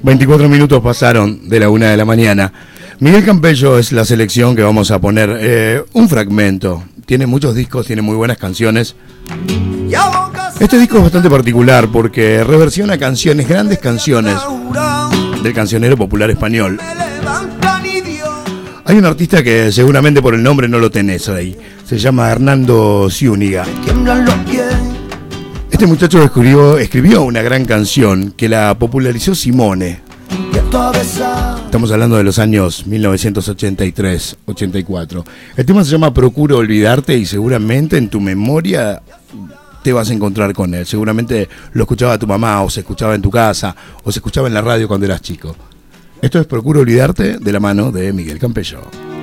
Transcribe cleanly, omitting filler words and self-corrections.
24 minutos pasaron de la 1 de la mañana. Miguel Campello es la selección que vamos a poner un fragmento. Tiene muchos discos, tiene muy buenas canciones. Este disco es bastante particular porque reversiona canciones, grandes canciones del cancionero popular español. Hay un artista que seguramente por el nombre no lo tenés ahí. Se llama Hernando Zúñiga. Este muchacho escribió una gran canción que la popularizó Simone. Estamos hablando de los años 1983-84. El tema se llama Procuro Olvidarte y seguramente en tu memoria te vas a encontrar con él. Seguramente lo escuchaba tu mamá, o se escuchaba en tu casa, o se escuchaba en la radio cuando eras chico. Esto es Procuro Olvidarte, de la mano de Miguel Campello.